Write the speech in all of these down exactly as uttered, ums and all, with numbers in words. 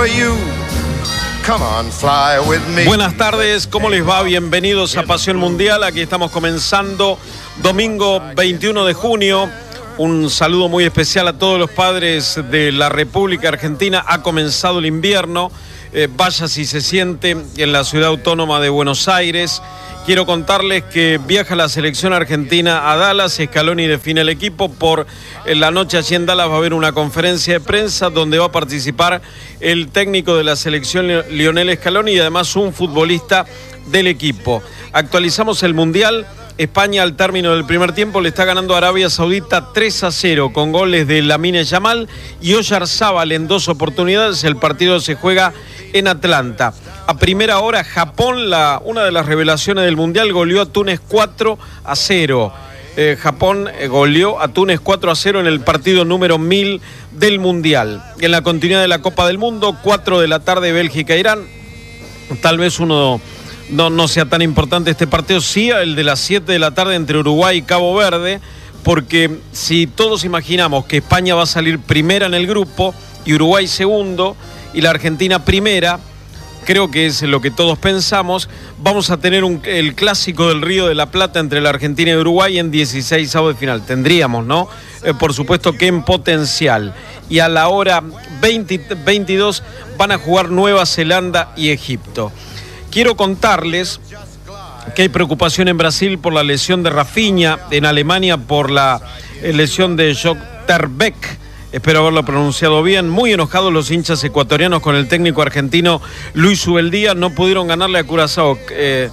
for you. Come on, fly with me. Buenas tardes, ¿cómo les va? Bienvenidos a Pasión Mundial. Aquí estamos comenzando domingo veintiuno de junio. Un saludo muy especial a todos los padres de la República Argentina. Ha comenzado el invierno. Eh, vaya si se siente en la ciudad autónoma de Buenos Aires. Quiero contarles que viaja la selección argentina a Dallas. Scaloni define el equipo. Por la noche allí en Dallas va a haber una conferencia de prensa donde va a participar el técnico de la selección, Lionel Scaloni, y además un futbolista del equipo. Actualizamos el Mundial. España al término del primer tiempo le está ganando a Arabia Saudita tres a cero con goles de Lamine Yamal y Oyarzábal en dos oportunidades. El partido se juega en Atlanta. A primera hora, Japón, la, una de las revelaciones del Mundial, goleó a Túnez cuatro a cero. Eh, Japón eh, goleó a Túnez cuatro a cero en el partido número mil del Mundial. En la continuidad de la Copa del Mundo, cuatro de la tarde, Bélgica-Irán. Tal vez uno no, no sea tan importante este partido, sí el de las siete de la tarde entre Uruguay y Cabo Verde, porque si todos imaginamos que España va a salir primera en el grupo y Uruguay segundo y la Argentina primera, creo que es lo que todos pensamos, vamos a tener un, el clásico del Río de la Plata entre la Argentina y Uruguay en dieciseisavos de final. Tendríamos, ¿no? Eh, por supuesto que en potencial. Y a la hora veinte, veintidós van a jugar Nueva Zelanda y Egipto. Quiero contarles que hay preocupación en Brasil por la lesión de Rafinha, en Alemania por la lesión de Schlotterbeck. Espero haberlo pronunciado bien. Muy enojados los hinchas ecuatorianos con el técnico argentino Luis Ubeldía. No pudieron ganarle a Curazao. Eh,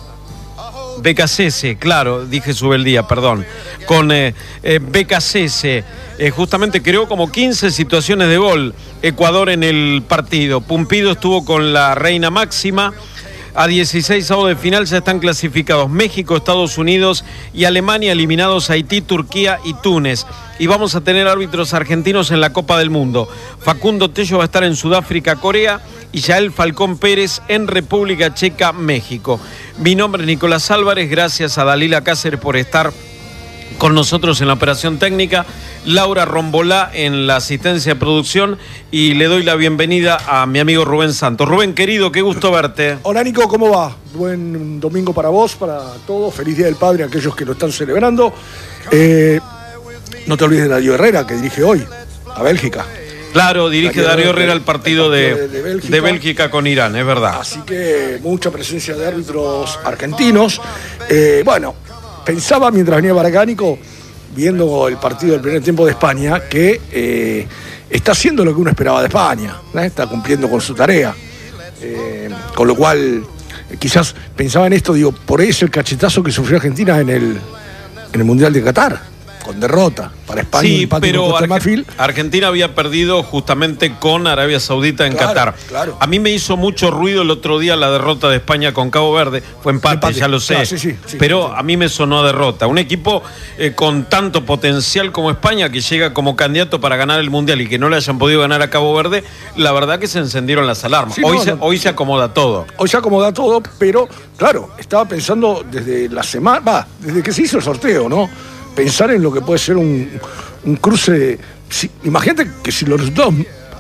Becasese, claro, dije Ubeldía, perdón. Con eh, eh, Becasese. Eh, justamente creó como quince situaciones de gol Ecuador en el partido. Pumpido estuvo con la reina máxima. A dieciseisavos de final ya están clasificados México, Estados Unidos y Alemania, eliminados Haití, Turquía y Túnez. Y vamos a tener árbitros argentinos en la Copa del Mundo. Facundo Tello va a estar en Sudáfrica, Corea, y Yael Falcón Pérez en República Checa, México. Mi nombre es Nicolás Álvarez, gracias a Dalila Cáceres por estar con nosotros en la operación técnica, Laura Rombolá en la asistencia de producción, y le doy la bienvenida a mi amigo Rubén Santos. Rubén, querido, qué gusto verte. Hola, Nico, ¿cómo va? Buen domingo para vos, para todos. Feliz Día del Padre a aquellos que lo están celebrando. Eh, no te olvides de Darío Herrera, que dirige hoy a Bélgica. Claro, dirige Darío, Darío Herrera el partido, el partido de, de, de, Bélgica. de Bélgica con Irán, es verdad. Así que mucha presencia de árbitros argentinos. Eh, bueno, pensaba mientras venía Baracánico, viendo el partido del primer tiempo de España, que eh, está haciendo lo que uno esperaba de España, ¿eh? Está cumpliendo con su tarea. Eh, con lo cual, eh, quizás pensaba en esto, digo, por eso el cachetazo que sufrió Argentina en el, en el Mundial de Qatar, con derrota para España. Sí, pero Arge- Argentina había perdido justamente con Arabia Saudita en claro, Qatar. Claro. A mí me hizo mucho ruido el otro día la derrota de España con Cabo Verde. Fue empate, empate. ya lo sé. Claro, sí, sí, sí, pero sí. A mí me sonó a derrota. Un equipo eh, con tanto potencial como España, que llega como candidato para ganar el Mundial y que no le hayan podido ganar a Cabo Verde, la verdad que se encendieron las alarmas. Sí, hoy, no, se, no, hoy se acomoda todo. Hoy se acomoda todo, pero claro, estaba pensando desde la semana, va, desde que se hizo el sorteo, ¿no? Pensar en lo que puede ser un, un cruce. Si, imagínate que si los dos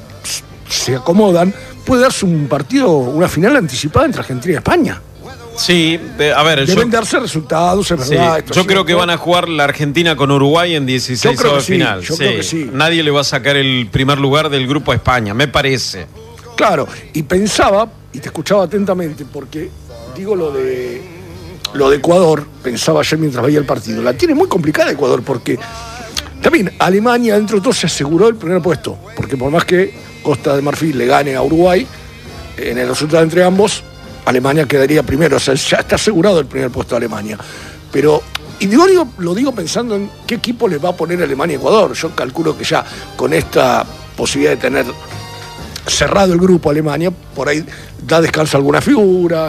se acomodan, puede darse un partido, una final anticipada entre Argentina y España. Sí, de, a ver. Deben yo, darse resultados, es verdad. Sí, esto yo creo que van a jugar la Argentina con Uruguay en dieciseisavos de sí, final. Yo sí. creo que sí. Nadie le va a sacar el primer lugar del grupo a España, me parece. Claro, y pensaba, y te escuchaba atentamente, porque digo lo de. Lo de Ecuador, pensaba ayer mientras veía el partido, la tiene muy complicada Ecuador, porque también Alemania dentro de todo se aseguró el primer puesto, porque por más que Costa de Marfil le gane a Uruguay, en el resultado entre ambos, Alemania quedaría primero, o sea, ya está asegurado el primer puesto de Alemania. Pero, y digo, digo, lo digo pensando en qué equipo le va a poner Alemania a Ecuador. Yo calculo que ya con esta posibilidad de tener cerrado el grupo Alemania, por ahí da descanso a algunas figuras.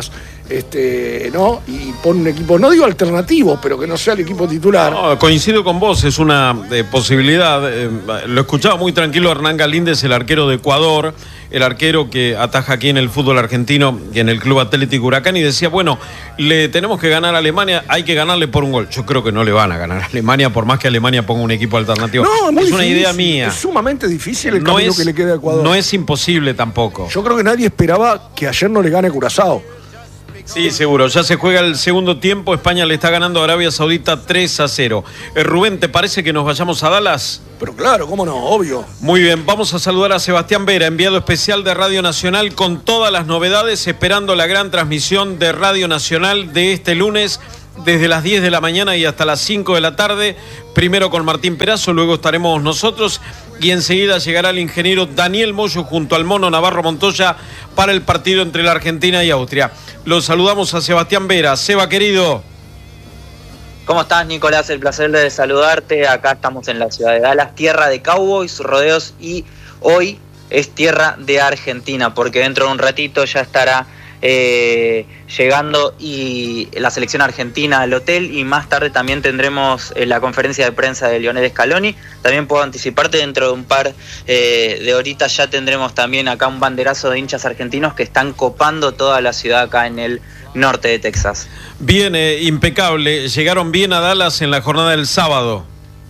este, ¿no? Y pone un equipo, no digo alternativo, pero que no sea el equipo titular. No, coincido con vos, es una eh, posibilidad. Eh, lo escuchaba muy tranquilo Hernán Galíndez, el arquero de Ecuador, el arquero que ataja aquí en el fútbol argentino y en el Club Atlético Huracán, y decía, bueno, le tenemos que ganar a Alemania, hay que ganarle por un gol. Yo creo que no le van a ganar a Alemania, por más que Alemania ponga un equipo alternativo. No, es, es difícil, una idea mía. Es sumamente difícil el no camino es, que le queda a Ecuador. No es imposible tampoco. Yo creo que nadie esperaba que ayer no le gane Curazao. Sí, seguro. Ya se juega el segundo tiempo. España le está ganando a Arabia Saudita tres a cero. Eh, Rubén, ¿te parece que nos vayamos a Dallas? Pero claro, cómo no, obvio. Muy bien, vamos a saludar a Sebastián Vera, enviado especial de Radio Nacional, con todas las novedades, esperando la gran transmisión de Radio Nacional de este lunes, desde las diez de la mañana y hasta las cinco de la tarde. Primero con Martín Perazo, luego estaremos nosotros y enseguida llegará el ingeniero Daniel Moyo junto al Mono Navarro Montoya para el partido entre la Argentina y Austria. Los saludamos a Sebastián Vera. Seba, querido. ¿Cómo estás, Nicolás? El placer de saludarte. Acá estamos en la ciudad de Dallas, tierra de cowboys, rodeos, y hoy es tierra de Argentina, porque dentro de un ratito ya estará eh, llegando y la selección argentina al hotel, y más tarde también tendremos eh, la conferencia de prensa de Lionel Scaloni. También puedo anticiparte, dentro de un par eh, de horitas ya tendremos también acá un banderazo de hinchas argentinos que están copando toda la ciudad acá en el norte de Texas. Bien, eh, impecable. Llegaron bien a Dallas en la jornada del sábado.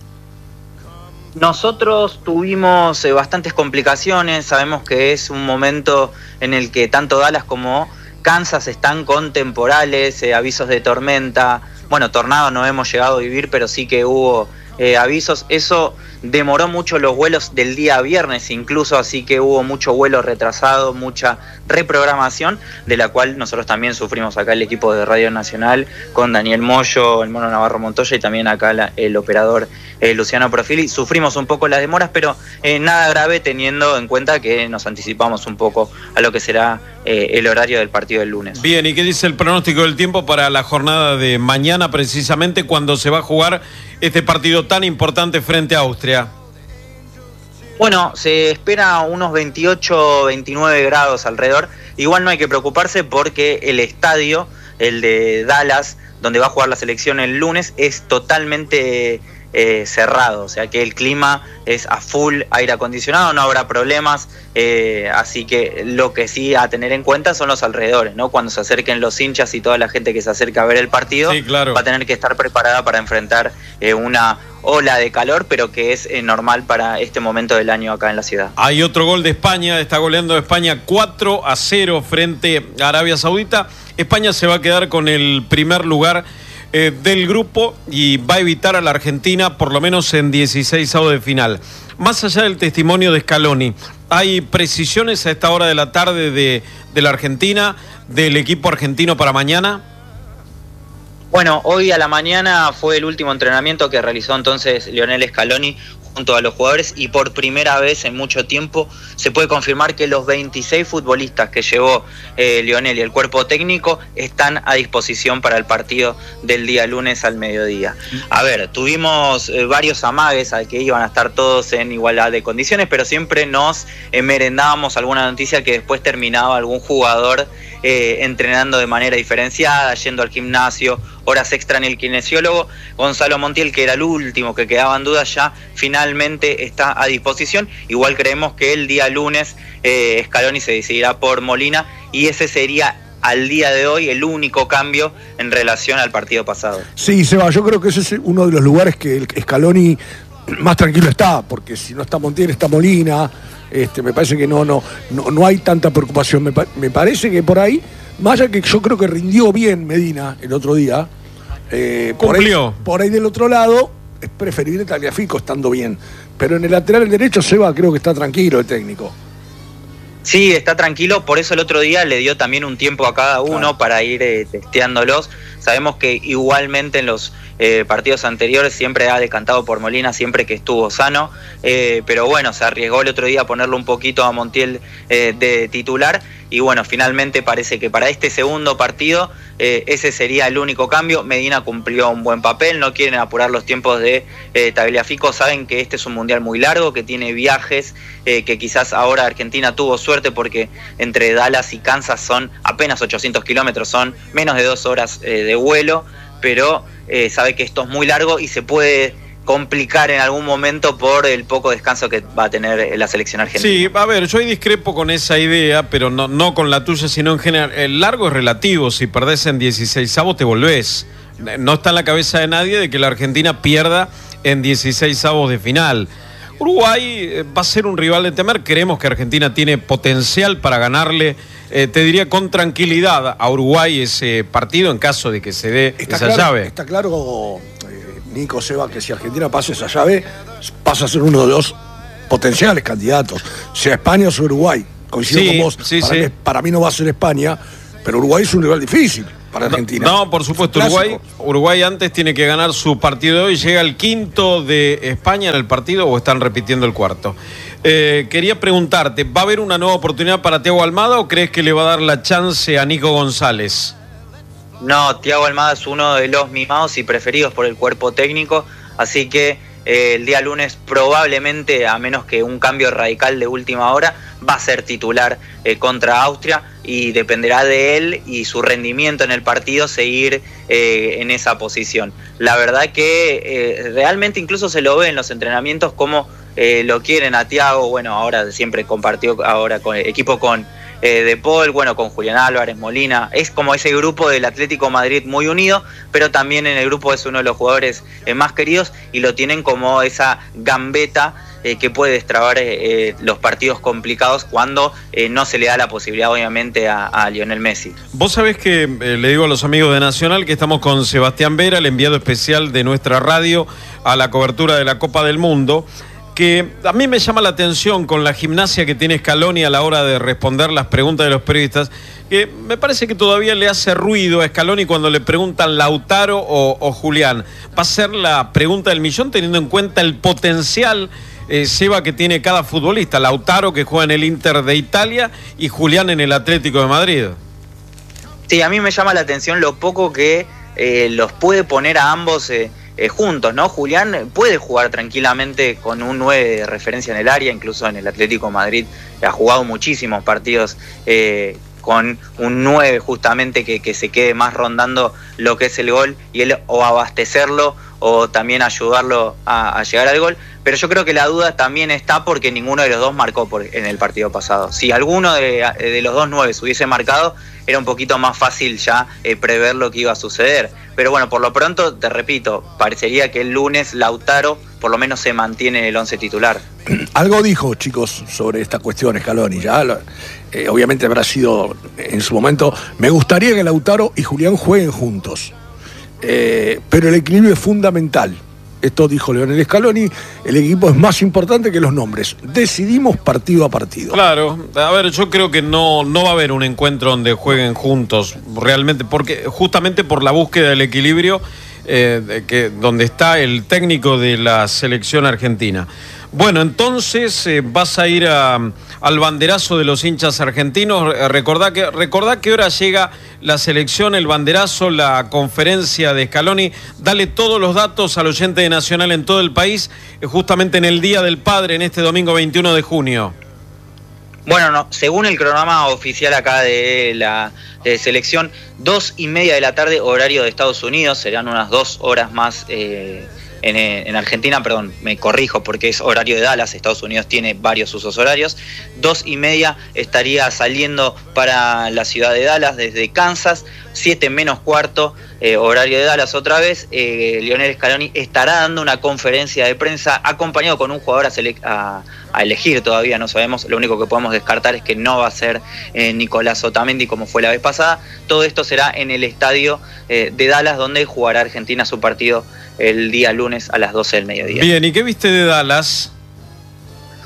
Nosotros tuvimos eh, bastantes complicaciones. Sabemos que es un momento en el que tanto Dallas como Kansas están con temporales, eh, avisos de tormenta. Bueno, tornado no hemos llegado a vivir, pero sí que hubo eh, avisos. Eso demoró mucho los vuelos del día viernes incluso, así que hubo mucho vuelo retrasado, mucha reprogramación, de la cual nosotros también sufrimos acá el equipo de Radio Nacional, con Daniel Moyo, el Mono Navarro Montoya y también acá la, el operador eh, Luciano Profili. Sufrimos un poco las demoras, pero eh, nada grave, teniendo en cuenta que nos anticipamos un poco a lo que será eh, el horario del partido del lunes. Bien, ¿y qué dice el pronóstico del tiempo para la jornada de mañana, precisamente cuando se va a jugar este partido tan importante frente a Austria? Bueno, se espera unos veintiocho, veintinueve grados alrededor. Igual no hay que preocuparse porque el estadio, el de Dallas, donde va a jugar la selección el lunes, es totalmente eh, cerrado. O sea que el clima es a full aire acondicionado, no habrá problemas. Eh, así que lo que sí a tener en cuenta son los alrededores, ¿no? Cuando se acerquen los hinchas y toda la gente que se acerca a ver el partido, sí, claro, va a tener que estar preparada para enfrentar eh, una ola de calor, pero que es eh, normal para este momento del año acá en la ciudad. Hay otro gol de España, está goleando España cuatro a cero frente a Arabia Saudita. España se va a quedar con el primer lugar eh, del grupo y va a evitar a la Argentina por lo menos en dieciseisavos de final. Más allá del testimonio de Scaloni, ¿hay precisiones a esta hora de la tarde de, de la Argentina, del equipo argentino para mañana? Bueno, hoy a la mañana fue el último entrenamiento que realizó entonces Lionel Scaloni junto a los jugadores, y por primera vez en mucho tiempo se puede confirmar que los veintiséis futbolistas que llevó eh, Lionel y el cuerpo técnico están a disposición para el partido del día lunes al mediodía. A ver, tuvimos eh, varios amagues al que iban a estar todos en igualdad de condiciones, pero siempre nos eh, merendábamos alguna noticia que después terminaba algún jugador eh, entrenando de manera diferenciada, yendo al gimnasio, horas extra en el kinesiólogo. Gonzalo Montiel, que era el último que quedaba en duda, ya finalmente está a disposición. Igual creemos que el día lunes eh, Scaloni se decidirá por Molina, y ese sería al día de hoy el único cambio en relación al partido pasado. Sí, Seba, yo creo que ese es uno de los lugares que el Scaloni más tranquilo está, porque si no está Montiel, está Molina. Este, me parece que no, no, no, no hay tanta preocupación. Me, me parece que por ahí, más allá que yo creo que rindió bien Medina el otro día, eh, por, ahí, por ahí del otro lado es preferible Tagliafico estando bien, pero en el lateral derecho Seba creo que está tranquilo el técnico. Sí, está tranquilo, por eso el otro día le dio también un tiempo a cada uno, claro, para ir eh, testeándolos. Sabemos que igualmente en los eh, partidos anteriores siempre ha decantado por Molina, siempre que estuvo sano, eh, pero bueno, se arriesgó el otro día a ponerlo un poquito a Montiel eh, de titular, y bueno, finalmente parece que para este segundo partido eh, ese sería el único cambio. Medina cumplió un buen papel, no quieren apurar los tiempos de eh, Tagliafico, saben que este es un mundial muy largo, que tiene viajes, eh, que quizás ahora Argentina tuvo suerte porque entre Dallas y Kansas son apenas ochocientos kilómetros, son menos de dos horas eh, de vuelo, pero eh, sabe que esto es muy largo y se puede complicar en algún momento por el poco descanso que va a tener la selección argentina. Sí, a ver, yo ahí discrepo con esa idea, pero no, no con la tuya, sino en general. El largo es relativo, si perdés en dieciseisavos te volvés. No está en la cabeza de nadie de que la Argentina pierda en dieciseisavos de final. Uruguay va a ser un rival de temer, creemos que Argentina tiene potencial para ganarle, eh, te diría con tranquilidad a Uruguay ese partido en caso de que se dé está esa claro, llave. Está claro, eh, Nico, Seba, que si Argentina pasa esa llave, pasa a ser uno de los potenciales candidatos, sea España o sea Uruguay. Coincido Sí, con vos, sí, para, sí. Mí, para mí no va a ser España, pero Uruguay es un rival difícil para Argentina. No, no, por supuesto, Uruguay, Uruguay antes tiene que ganar su partido de hoy, llega el quinto de España en el partido o están repitiendo el cuarto. Eh, quería preguntarte, ¿va a haber una nueva oportunidad para Thiago Almada o crees que le va a dar la chance a Nico González? No, Thiago Almada es uno de los mimados y preferidos por el cuerpo técnico, así que eh, el día lunes probablemente, a menos que un cambio radical de última hora, va a ser titular eh, contra Austria y dependerá de él y su rendimiento en el partido seguir eh, en esa posición. La verdad que eh, realmente incluso se lo ve en los entrenamientos como eh, lo quieren a Thiago. Bueno, ahora siempre compartió ahora con el equipo con eh, De Paul, bueno, con Julián Álvarez, Molina. Es como ese grupo del Atlético Madrid muy unido, pero también en el grupo es uno de los jugadores eh, más queridos y lo tienen como esa gambeta Eh, que puede destrabar eh, los partidos complicados cuando eh, no se le da la posibilidad, obviamente, a, a Lionel Messi. Vos sabés que eh, le digo a los amigos de Nacional que estamos con Sebastián Vera, el enviado especial de nuestra radio a la cobertura de la Copa del Mundo, que a mí me llama la atención con la gimnasia que tiene Scaloni a la hora de responder las preguntas de los periodistas, que me parece que todavía le hace ruido a Scaloni cuando le preguntan Lautaro o, o Julián. Va a ser la pregunta del millón teniendo en cuenta el potencial Eh, Seba que tiene cada futbolista, Lautaro que juega en el Inter de Italia y Julián en el Atlético de Madrid. Sí, a mí me llama la atención lo poco que eh, los puede poner a ambos eh, eh, juntos, ¿no? Julián puede jugar tranquilamente con un nueve de referencia en el área, incluso en el Atlético de Madrid ha jugado muchísimos partidos eh, con un nueve justamente que, que se quede más rondando lo que es el gol y él o abastecerlo o también ayudarlo a, a llegar al gol. Pero yo creo que la duda también está porque ninguno de los dos marcó por, en el partido pasado. Si alguno de, de los dos nueves hubiese marcado, era un poquito más fácil ya eh, prever lo que iba a suceder. Pero bueno, por lo pronto, te repito, parecería que el lunes Lautaro por lo menos se mantiene en el once titular. Algo dijo, chicos, sobre esta cuestión, Scaloni. Ya, eh, obviamente habrá sido en su momento. Me gustaría que Lautaro y Julián jueguen juntos. Eh, pero el equilibrio es fundamental. Esto dijo Lionel Scaloni, el equipo es más importante que los nombres. Decidimos partido a partido. Claro, a ver, yo creo que no, no va a haber un encuentro donde jueguen juntos, realmente, porque justamente por la búsqueda del equilibrio eh, que, donde está el técnico de la selección argentina. Bueno, entonces eh, vas a ir a, al banderazo de los hinchas argentinos. Recordá que, recordá qué hora llega la selección, el banderazo, la conferencia de Scaloni. Dale todos los datos al oyente de Nacional en todo el país, eh, justamente en el Día del Padre, en este domingo veintiuno de junio. Bueno, no, según el cronograma oficial acá de la de selección, dos y media de la tarde, horario de Estados Unidos, serán unas dos horas más eh, en, en Argentina, perdón, me corrijo porque es horario de Dallas, Estados Unidos tiene varios usos horarios. Dos y media estaría saliendo para la ciudad de Dallas desde Kansas, siete menos cuarto, eh, horario de Dallas otra vez. eh, Lionel Scaloni estará dando una conferencia de prensa acompañado con un jugador a, sele- a, a elegir, todavía no sabemos, lo único que podemos descartar es que no va a ser eh, Nicolás Otamendi como fue la vez pasada. Todo esto será en el estadio eh, de Dallas, donde jugará Argentina su partido el día lunes a las doce del mediodía. Bien, ¿y qué viste de Dallas?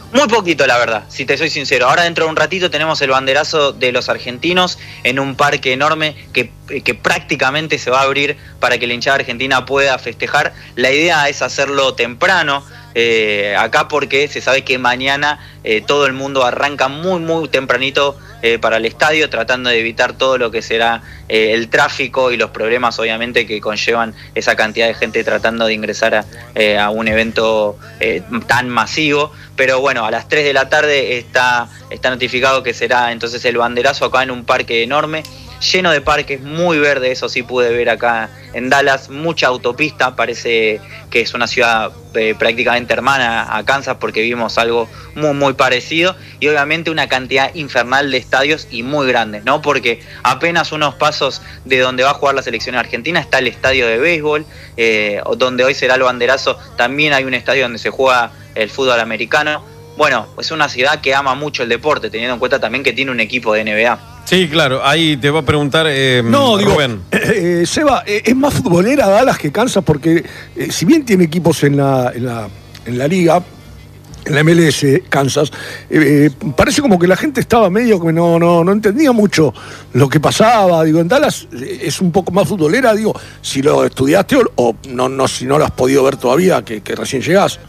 Muy poquito, la verdad, si te soy sincero. Ahora dentro de un ratito tenemos el banderazo de los argentinos en un parque enorme que, que prácticamente se va a abrir para que la hinchada argentina pueda festejar. La idea es hacerlo temprano, eh, acá porque se sabe que mañana eh, todo el mundo arranca muy muy tempranito eh, para el estadio, tratando de evitar todo lo que será eh, el tráfico y los problemas obviamente que conllevan esa cantidad de gente tratando de ingresar a, eh, a un evento eh, tan masivo. Pero bueno, a las tres de la tarde está, está notificado que será entonces el banderazo acá en un parque enorme, lleno de parques, muy verde, eso sí pude ver acá en Dallas, mucha autopista, parece que es una ciudad eh, prácticamente hermana a Kansas porque vimos algo muy muy parecido, y obviamente una cantidad infernal de estadios y muy grandes, ¿no? Porque apenas unos pasos de donde va a jugar la selección argentina está el estadio de béisbol, eh, donde hoy será el banderazo, también hay un estadio donde se juega el fútbol americano. Bueno, es una ciudad que ama mucho el deporte, teniendo en cuenta también que tiene un equipo de N B A. Sí, claro, ahí te va a preguntar eh, no, digo, Rubén. Eh, eh, Seba, eh, es más futbolera Dallas que Kansas porque eh, si bien tiene equipos en la, en la, en la liga, en la M L S, Kansas, eh, eh, parece como que la gente estaba medio que no, no, no entendía mucho lo que pasaba. Digo, en Dallas eh, es un poco más futbolera, digo, si lo estudiaste o, o no, no, si no lo has podido ver todavía, que, que recién llegás.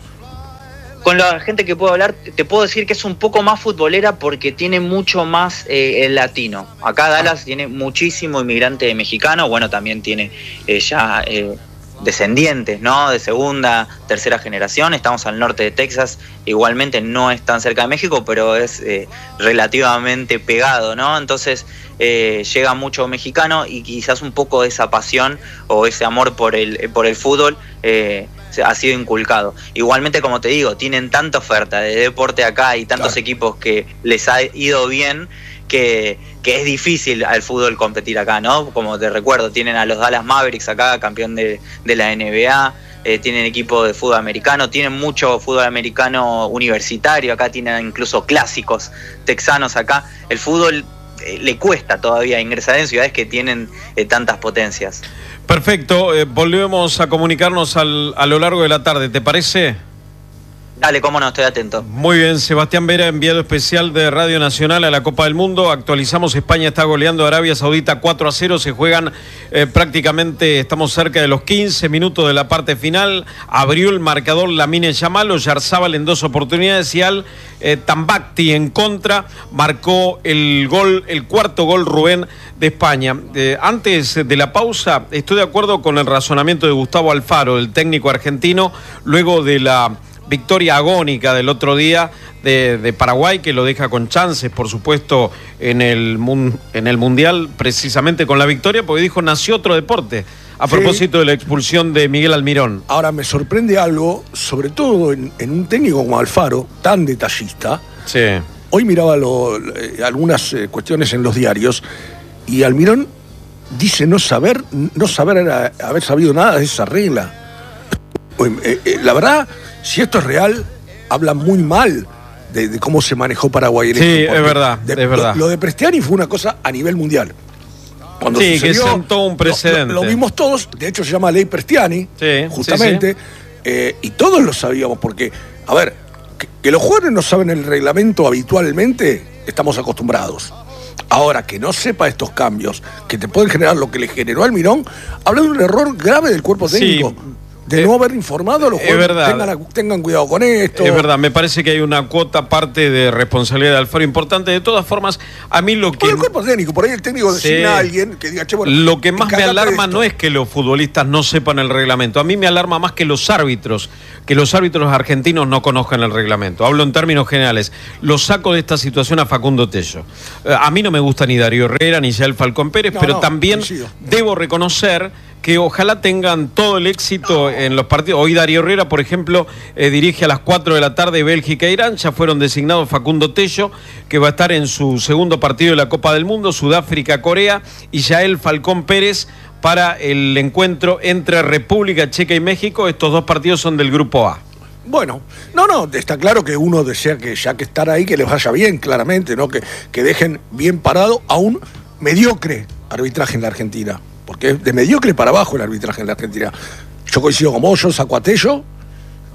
Con la gente que puedo hablar, te puedo decir que es un poco más futbolera porque tiene mucho más eh, el latino. Acá Dallas tiene muchísimo inmigrante mexicano, bueno, también tiene eh, ya eh, descendientes, ¿no? De segunda, tercera generación. Estamos al norte de Texas, igualmente no es tan cerca de México, pero es eh, relativamente pegado, ¿no? Entonces eh, llega mucho mexicano y quizás un poco de esa pasión o ese amor por el, por el fútbol eh, ha sido inculcado. Igualmente, como te digo, tienen tanta oferta de deporte acá y tantos claro. equipos que les ha ido bien que, que es difícil al fútbol competir acá, ¿no? Como te recuerdo, tienen a los Dallas Mavericks acá, campeón de, de la N B A, eh, tienen equipo de fútbol americano, tienen mucho fútbol americano universitario, acá tienen incluso clásicos texanos acá. El fútbol eh, le cuesta todavía ingresar en ciudades que tienen eh, tantas potencias. Perfecto, eh, volvemos a comunicarnos al, a lo largo de la tarde, ¿te parece? Dale, cómo no, estoy atento. Muy bien, Sebastián Vera, enviado especial de Radio Nacional a la Copa del Mundo. Actualizamos, España está goleando a Arabia Saudita cuatro a cero, se juegan eh, prácticamente, estamos cerca de los quince minutos de la parte final. Abrió el marcador Lamine Yamal, Oyarzábal en dos oportunidades y Al eh, Tambakti en contra marcó el gol, el cuarto gol Rubén de España. Eh, antes de la pausa, estoy de acuerdo con el razonamiento de Gustavo Alfaro, el técnico argentino, luego de la victoria agónica del otro día de, de Paraguay, que lo deja con chances, por supuesto, en el, en el Mundial, precisamente con la victoria, porque dijo, nació otro deporte, a sí. propósito de la expulsión de Miguel Almirón. Ahora, me sorprende algo, sobre todo en, en un técnico como Alfaro, tan detallista. Sí. Hoy miraba lo, eh, algunas eh, cuestiones en los diarios, y Almirón dice no saber, no saber haber sabido nada de esa regla. Eh, eh, la verdad, si esto es real, habla muy mal de, de cómo se manejó Paraguay en sí, esto. es verdad, de, es verdad. Lo, lo de Prestiani fue una cosa a nivel mundial. Cuando sí, sucedió, que sentó un precedente. Lo, lo, lo vimos todos, de hecho se llama Ley Prestiani, sí, justamente, sí, sí. Eh, y todos lo sabíamos, porque, a ver, que, que los jugadores no saben el reglamento habitualmente, estamos acostumbrados. Ahora, que no sepa estos cambios, que te pueden generar lo que le generó Almirón, habla de un error grave del cuerpo técnico. Sí. De no haber informado a los jugadores, tengan, tengan cuidado con esto. Es verdad, me parece que hay una cuota parte de responsabilidad de Alfaro importante. De todas formas, a mí lo que... Por el cuerpo técnico, por ahí el técnico designa sí. a alguien que diga, che, bueno, lo que más me alarma no es que los futbolistas no sepan el reglamento. A mí me alarma más que los árbitros, que los árbitros argentinos no conozcan el reglamento. Hablo en términos generales. Lo saco de esta situación a Facundo Tello. A mí no me gusta ni Darío Herrera ni Yael Falcón Pérez, no, pero no, también coincido. Debo reconocer que ojalá tengan todo el éxito en los partidos. Hoy Darío Herrera, por ejemplo, eh, dirige a las cuatro de la tarde Bélgica e Irán. Ya fueron designados Facundo Tello, que va a estar en su segundo partido de la Copa del Mundo, Sudáfrica-Corea, y Yael Falcón Pérez para el encuentro entre República Checa y México. Estos dos partidos son del Grupo A. Bueno, no, no, está claro que uno desea que ya que estar ahí, que les vaya bien, claramente, ¿no? Que, que dejen bien parado a un mediocre arbitraje en la Argentina. Porque es de mediocre para abajo el arbitraje en la Argentina. Yo coincido con vos, yo saco a Tello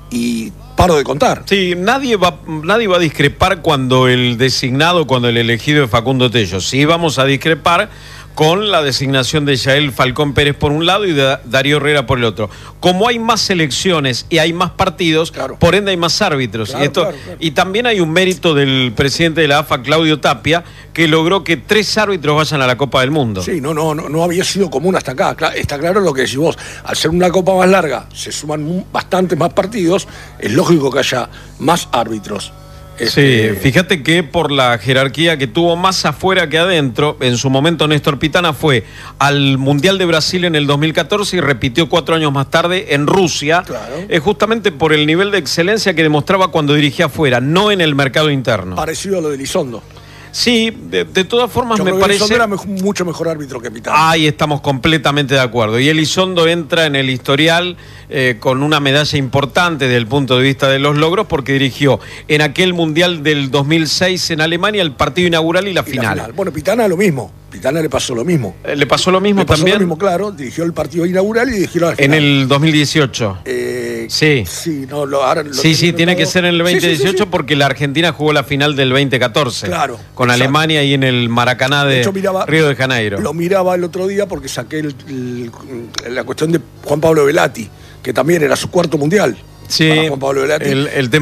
y paro de contar. Sí, nadie va, nadie va a discrepar cuando el designado, cuando el elegido es Facundo Tello. Sí vamos a discrepar con la designación de Yael Falcón Pérez por un lado y de Darío Herrera por el otro. Como hay más elecciones y hay más partidos, claro, por ende hay más árbitros. Claro, y, esto, claro, claro. y también hay un mérito del presidente de la A F A, Claudio Tapia, que logró que tres árbitros vayan a la Copa del Mundo. Sí, no, no, no, no había sido común hasta acá. Está claro lo que decís vos. Al ser una Copa más larga, se suman bastantes más partidos, es lógico que haya más árbitros. Este... Sí, fíjate que por la jerarquía que tuvo más afuera que adentro, en su momento Néstor Pitana fue al Mundial de Brasil en el dos mil catorce y repitió cuatro años más tarde en Rusia, claro, eh, justamente por el nivel de excelencia que demostraba cuando dirigía afuera, no en el mercado interno. Parecido a lo de Elizondo. Sí, de, de todas formas Yo me creo parece... Elizondo era mejor, mucho mejor árbitro que Pitana. Ahí estamos completamente de acuerdo. Y Elizondo entra en el historial eh, con una medalla importante desde el punto de vista de los logros, porque dirigió en aquel Mundial del dos mil seis en Alemania el partido inaugural y la, y final. la final. Bueno, Pitana lo mismo. Pitana le pasó lo mismo. Eh, ¿Le pasó lo mismo le pasó también? lo mismo, claro. Dirigió el partido inaugural y dirigió la final. En el dos mil dieciocho. Eh, sí. Sí, no, lo, ahora lo sí, sí, tiene que ser en el veinte dieciocho, sí, sí, sí, porque la Argentina jugó la final del veinte catorce. Claro. Con exacto. Alemania y en el Maracaná de, de hecho, miraba, Río de Janeiro. Lo miraba el otro día porque saqué el, el, la cuestión de Juan Pablo Velati, que también era su cuarto mundial. Sí, Juan Pablo Velati. El, el tema